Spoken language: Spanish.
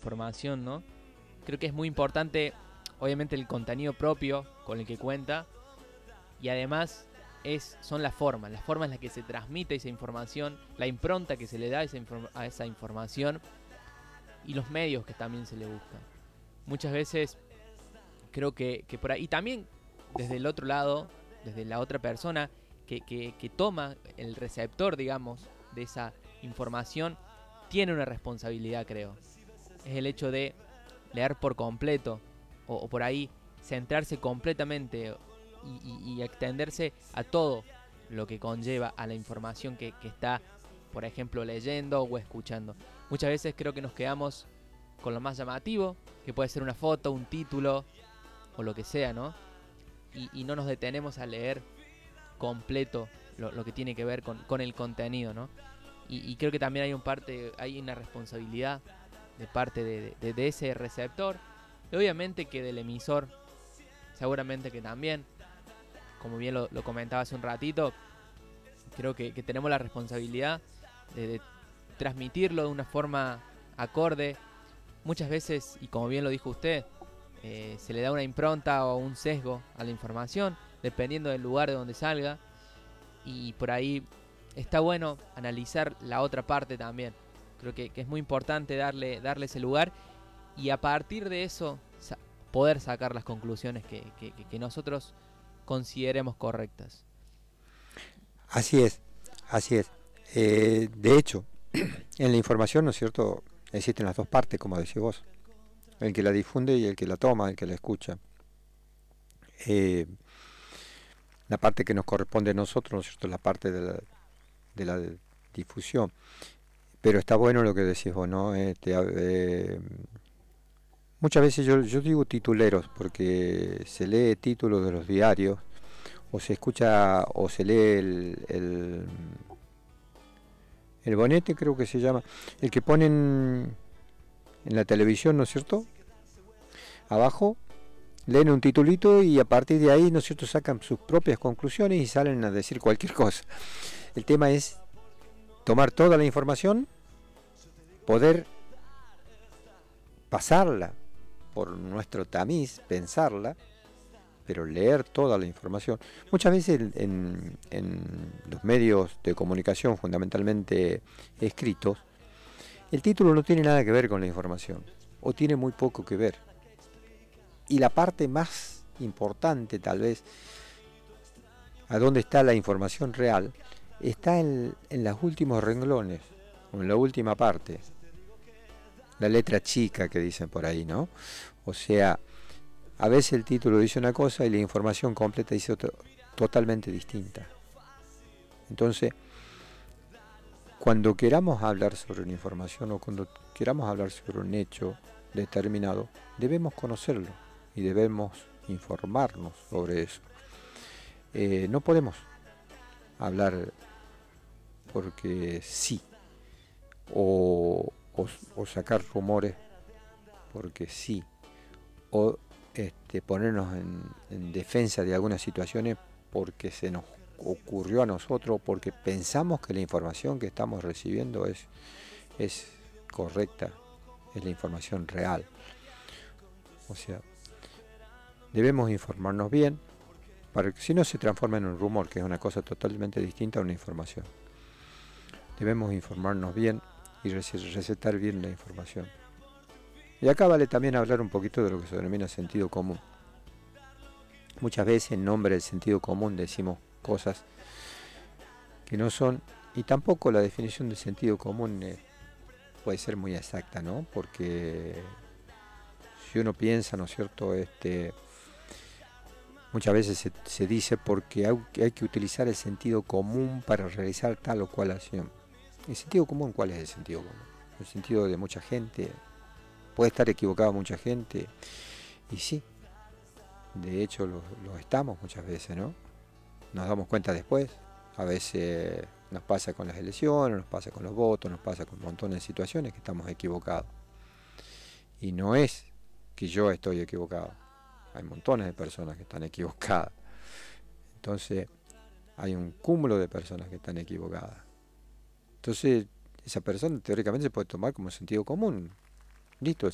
información, ¿no? Creo que es muy importante, obviamente, el contenido propio con el que cuenta, y además son las formas en las que se transmite esa información, la impronta que se le da a esa información y los medios que también se le buscan. Muchas veces creo que por ahí, y también desde el otro lado, desde la otra persona que toma el receptor, digamos, de esa información, tiene una responsabilidad, creo. Es el hecho de leer por completo, o por ahí centrarse completamente y extenderse a todo lo que conlleva a la información que está, por ejemplo, leyendo o escuchando. Muchas veces creo que nos quedamos con lo más llamativo, que puede ser una foto, un título o lo que sea, ¿no? Y no nos detenemos a leer completo lo que tiene que ver con el contenido, ¿no? Y creo que también hay una responsabilidad de parte de ese receptor, y obviamente que del emisor, seguramente que también, como bien lo comentaba hace un ratito, creo que tenemos la responsabilidad de transmitirlo de una forma acorde. Muchas veces, y como bien lo dijo usted, se le da una impronta o un sesgo a la información, dependiendo del lugar de donde salga, y por ahí está bueno analizar la otra parte también. Creo que es muy importante darle ese lugar, y a partir de eso poder sacar las conclusiones que nosotros consideremos correctas. Así es, así es. De hecho, en la información, ¿no es cierto?, existen las dos partes, como decís vos. El que la difunde y el que la toma, el que la escucha. La parte que nos corresponde a nosotros, ¿no es cierto?, la parte de la difusión. Pero está bueno lo que decís vos, ¿no? Muchas veces yo digo tituleros porque se lee títulos de los diarios o se escucha o se lee el bonete, creo que se llama, el que ponen en la televisión, ¿no es cierto? Abajo leen un titulito y a partir de ahí, ¿no es cierto?, sacan sus propias conclusiones y salen a decir cualquier cosa. El tema es tomar toda la información, poder pasarla por nuestro tamiz, pensarla, pero leer toda la información. Muchas veces en los medios de comunicación, fundamentalmente escritos, el título no tiene nada que ver con la información, o tiene muy poco que ver. Y la parte más importante, tal vez, a dónde está la información real, está en los últimos renglones, o en la última parte, la letra chica que dicen por ahí, ¿no? O sea, a veces el título dice una cosa y la información completa dice otra, totalmente distinta. Entonces, cuando queramos hablar sobre una información o cuando queramos hablar sobre un hecho determinado, debemos conocerlo y debemos informarnos sobre eso. No podemos hablar porque sí, o sacar rumores porque sí, o ponernos en defensa de algunas situaciones porque se nos ocurrió a nosotros, porque pensamos que la información que estamos recibiendo es correcta, es la información real. O sea, debemos informarnos bien, para que si no se transforma en un rumor, que es una cosa totalmente distinta a una información. Debemos informarnos bien y recetar bien la información. Y acá vale también hablar un poquito de lo que se denomina sentido común. Muchas veces en nombre del sentido común decimos cosas que no son, y tampoco la definición de sentido común puede ser muy exacta, ¿no? Porque si uno piensa, ¿no es cierto?, muchas veces se dice porque hay que utilizar el sentido común para realizar tal o cual acción. ¿El sentido común cuál es el sentido común? El sentido de mucha gente. Puede estar equivocado mucha gente, y sí, de hecho lo estamos muchas veces, ¿no? Nos damos cuenta después. A veces nos pasa con las elecciones, nos pasa con los votos, nos pasa con un montón de situaciones que estamos equivocados. Y no es que yo estoy equivocado. Hay montones de personas que están equivocadas. Entonces, hay un cúmulo de personas que están equivocadas. Entonces, esa persona teóricamente se puede tomar como sentido común. Listo,